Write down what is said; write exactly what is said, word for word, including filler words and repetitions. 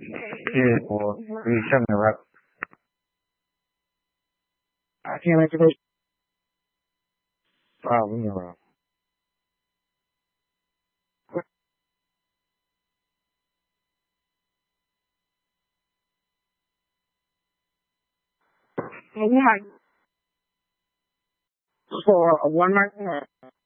是我余生了。啊，现在这个啊，没有了。For one month.